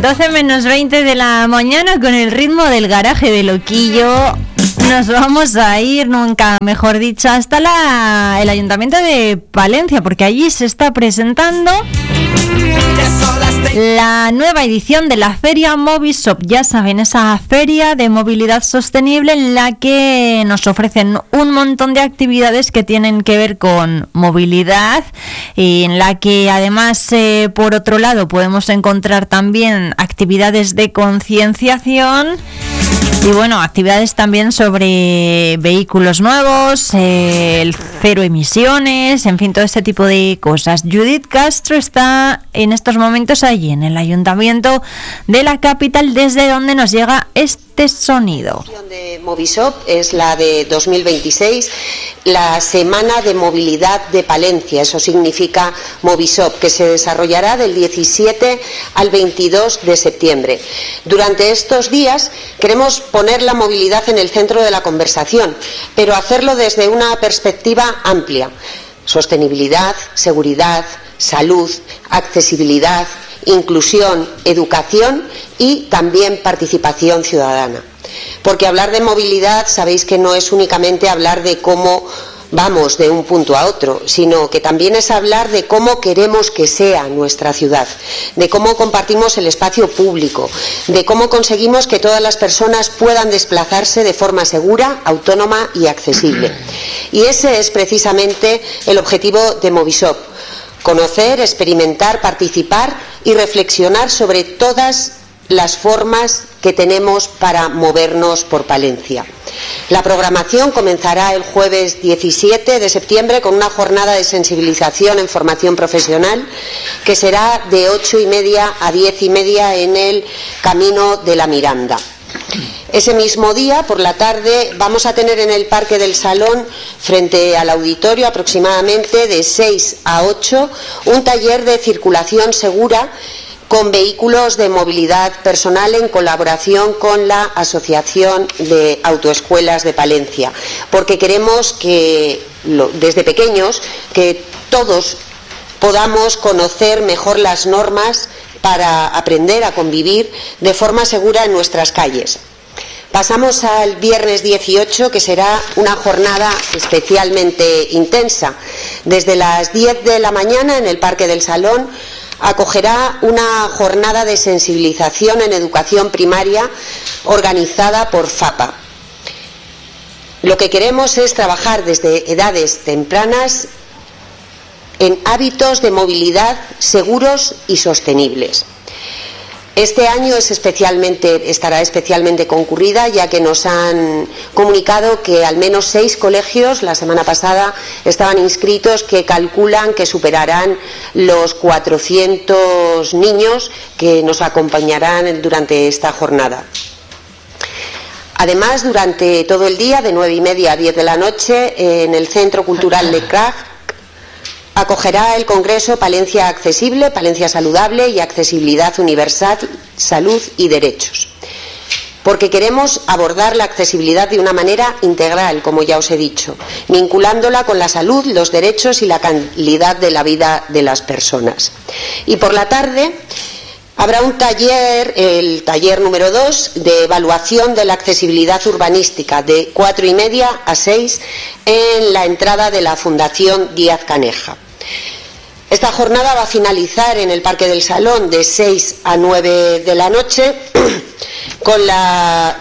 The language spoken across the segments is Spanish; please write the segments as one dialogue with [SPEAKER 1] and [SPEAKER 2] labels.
[SPEAKER 1] 12 menos 20 de la mañana, con el ritmo del garaje de Loquillo. Nos vamos a ir, nunca mejor dicho, hasta el Ayuntamiento de Palencia, porque allí se está presentando la nueva edición de la feria Movishop. Ya saben, esa feria de movilidad sostenible en la que nos ofrecen un montón de actividades que tienen que ver con movilidad, y en la que además, por otro lado, podemos encontrar también actividades de concienciación. Y bueno, actividades también sobre vehículos nuevos, el cero emisiones, en fin, todo este tipo de cosas. Judith Castro está en estos momentos allí en el Ayuntamiento de la capital, desde donde nos llega este sonido.
[SPEAKER 2] La edición de Movishop es la de 2026, la Semana de Movilidad de Palencia. Eso significa Movishop, que se desarrollará del 17 al 22 de septiembre. Durante estos días queremos poner la movilidad en el centro de la conversación, pero hacerlo desde una perspectiva amplia: sostenibilidad, seguridad, salud, accesibilidad, inclusión, educación y también participación ciudadana. Porque hablar de movilidad, sabéis que no es únicamente hablar de cómo vamos de un punto a otro, sino que también es hablar de cómo queremos que sea nuestra ciudad, de cómo compartimos el espacio público, de cómo conseguimos que todas las personas puedan desplazarse de forma segura, autónoma y accesible. Y ese es precisamente el objetivo de Movishop: conocer, experimentar, participar y reflexionar sobre todas las formas que tenemos para movernos por Palencia. La programación comenzará el jueves 17 de septiembre con una jornada de sensibilización en formación profesional que será de 8:30 a 10:30 en el Camino de la Miranda. Ese mismo día, por la tarde, vamos a tener en el Parque del Salón, frente al auditorio, aproximadamente de 6 a 8, un taller de circulación segura con vehículos de movilidad personal en colaboración con la Asociación de Autoescuelas de Palencia, porque queremos que desde pequeños que todos podamos conocer mejor las normas para aprender a convivir de forma segura en nuestras calles. Pasamos al viernes 18, que será una jornada especialmente intensa. Desde las 10 de la mañana en el Parque del Salón acogerá una jornada de sensibilización en educación primaria organizada por FAPA. Lo que queremos es trabajar desde edades tempranas en hábitos de movilidad seguros y sostenibles. Este año estará especialmente concurrida, ya que nos han comunicado que al menos 6 colegios la semana pasada estaban inscritos, que calculan que superarán los 400 niños que nos acompañarán durante esta jornada. Además, durante todo el día, de 9:30 a 10 de la noche, en el Centro Cultural Lecrac, acogerá el Congreso Palencia Accesible, Palencia Saludable y Accesibilidad Universal, Salud y Derechos. Porque queremos abordar la accesibilidad de una manera integral, como ya os he dicho, vinculándola con la salud, los derechos y la calidad de la vida de las personas. Y por la tarde habrá un taller, el taller número 2, de evaluación de la accesibilidad urbanística, de 4:30 a 6 en la entrada de la Fundación Díaz Caneja. Esta jornada va a finalizar en el Parque del Salón de 6 a 9 de la noche con la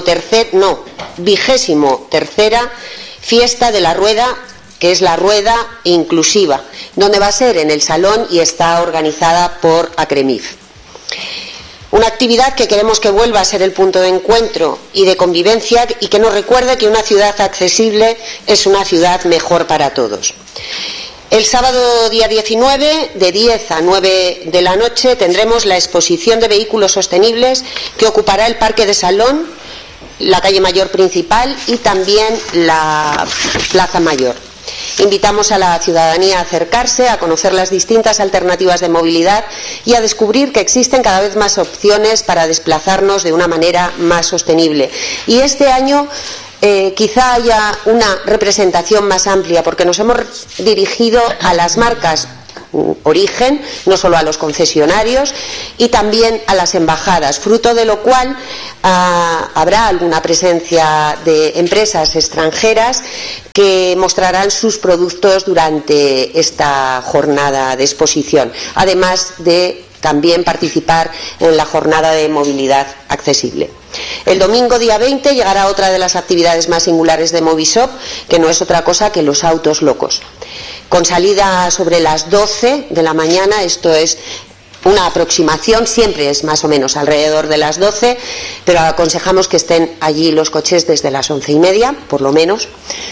[SPEAKER 2] 23ª fiesta de la rueda, que es la rueda inclusiva, donde va a ser en el salón y está organizada por Acremif. Una actividad que queremos que vuelva a ser el punto de encuentro y de convivencia, y que nos recuerde que una ciudad accesible es una ciudad mejor para todos. El sábado día 19, de 10 a 9 de la noche, tendremos la exposición de vehículos sostenibles que ocupará el Parque de Salón, la calle Mayor principal y también la Plaza Mayor. Invitamos a la ciudadanía a acercarse, a conocer las distintas alternativas de movilidad y a descubrir que existen cada vez más opciones para desplazarnos de una manera más sostenible. Y este año quizá haya una representación más amplia, porque nos hemos dirigido a las marcas origen, no solo a los concesionarios, y también a las embajadas, fruto de lo cual habrá alguna presencia de empresas extranjeras que mostrarán sus productos durante esta jornada de exposición, además de también participar en la jornada de movilidad accesible. El domingo día 20 llegará otra de las actividades más singulares de Movishop, que no es otra cosa que los autos locos. Con salida sobre las 12 de la mañana, esto es una aproximación, siempre es más o menos alrededor de las 12, pero aconsejamos que estén allí los coches desde las 11:30, por lo menos.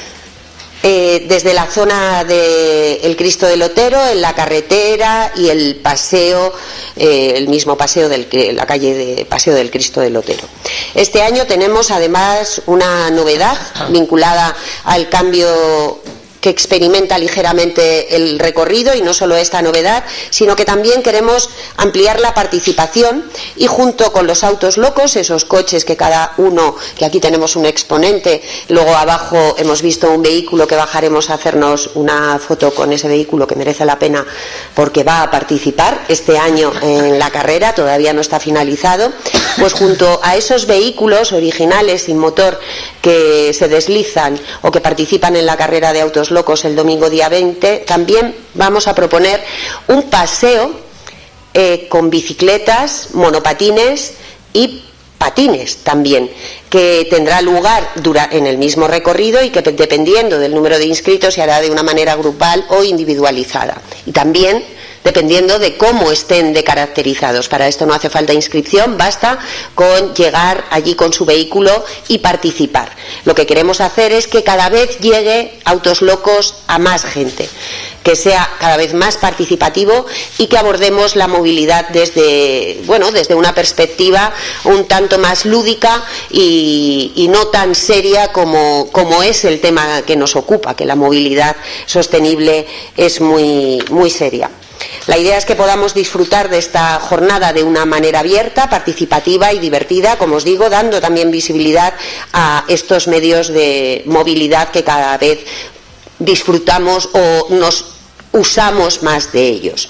[SPEAKER 2] Desde la zona del Cristo del Otero, en la carretera y el paseo, el mismo paseo la calle de Paseo del Cristo del Otero. Este año tenemos además una novedad vinculada al cambio que experimenta ligeramente el recorrido, y no solo esta novedad, sino que también queremos ampliar la participación, y junto con los autos locos, esos coches que cada uno, que aquí tenemos un exponente, luego abajo hemos visto un vehículo que bajaremos a hacernos una foto con ese vehículo, que merece la pena porque va a participar este año en la carrera, todavía no está finalizado. Pues junto a esos vehículos originales sin motor que se deslizan o que participan en la carrera de autos locos el domingo día 20, también vamos a proponer un paseo con bicicletas, monopatines y patines también, que tendrá lugar en el mismo recorrido y que, dependiendo del número de inscritos, se hará de una manera grupal o individualizada, y también dependiendo de cómo estén decaracterizados. Para esto no hace falta inscripción, basta con llegar allí con su vehículo y participar. Lo que queremos hacer es que cada vez llegue Autos Locos a más gente, que sea cada vez más participativo y que abordemos la movilidad desde una perspectiva un tanto más lúdica y no tan seria como es el tema que nos ocupa, que la movilidad sostenible es muy, muy seria. La idea es que podamos disfrutar de esta jornada de una manera abierta, participativa y divertida, como os digo, dando también visibilidad a estos medios de movilidad que cada vez disfrutamos o nos usamos más de ellos.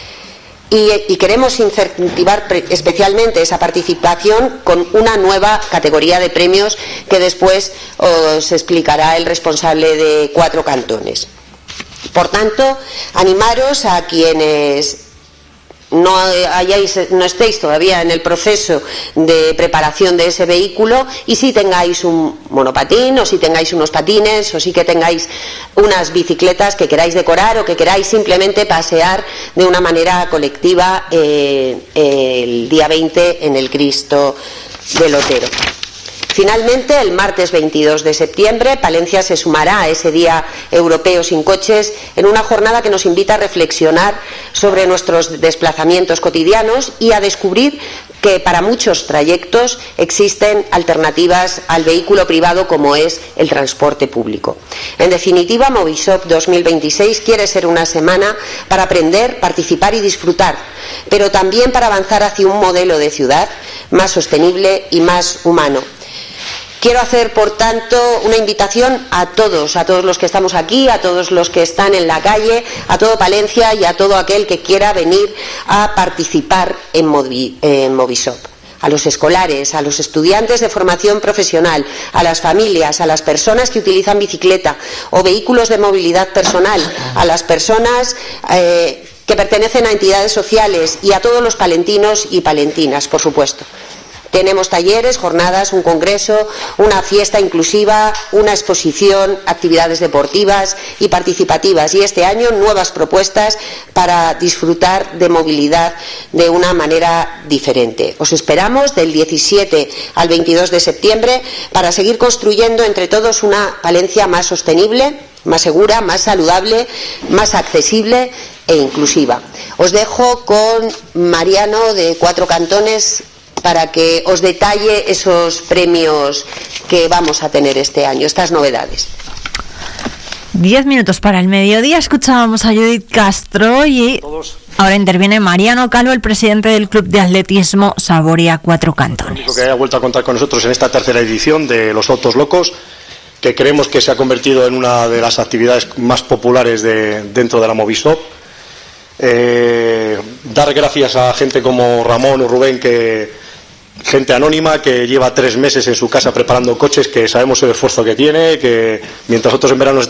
[SPEAKER 2] Y queremos incentivar especialmente esa participación con una nueva categoría de premios que después os explicará el responsable de Cuatro Cantones. Por tanto, animaros a quienes no estéis todavía en el proceso de preparación de ese vehículo, y si tengáis un monopatín, o si tengáis unos patines, o si que tengáis unas bicicletas que queráis decorar, o que queráis simplemente pasear de una manera colectiva el día 20 en el Cristo del Otero. Finalmente, el martes 22 de septiembre, Palencia se sumará a ese Día Europeo sin Coches en una jornada que nos invita a reflexionar sobre nuestros desplazamientos cotidianos y a descubrir que para muchos trayectos existen alternativas al vehículo privado, como es el transporte público. En definitiva, Movishop 2026 quiere ser una semana para aprender, participar y disfrutar, pero también para avanzar hacia un modelo de ciudad más sostenible y más humano. Quiero hacer, por tanto, una invitación a todos los que estamos aquí, a todos los que están en la calle, a todo Palencia y a todo aquel que quiera venir a participar en Movishop. A los escolares, a los estudiantes de formación profesional, a las familias, a las personas que utilizan bicicleta o vehículos de movilidad personal, a las personas que pertenecen a entidades sociales y a todos los palentinos y palentinas, por supuesto. Tenemos talleres, jornadas, un congreso, una fiesta inclusiva, una exposición, actividades deportivas y participativas, y este año nuevas propuestas para disfrutar de movilidad de una manera diferente. Os esperamos del 17 al 22 de septiembre para seguir construyendo entre todos una Palencia más sostenible, más segura, más saludable, más accesible e inclusiva. Os dejo con Mariano de Cuatro Cantones para que os detalle esos premios que vamos a tener este año, estas novedades.
[SPEAKER 1] 10 minutos para el mediodía, escuchábamos a Judith Castro y ahora interviene Mariano Calvo, el presidente del Club de Atletismo Saboria Cuatro Cantones.
[SPEAKER 3] Que haya vuelto a contar con nosotros en esta tercera edición de los Autos Locos, que creemos que se ha convertido en una de las actividades más populares dentro de la Movishop. dar gracias a gente como Ramón o Rubén, gente anónima que lleva 3 meses en su casa preparando coches, que sabemos el esfuerzo que tiene, que mientras otros en verano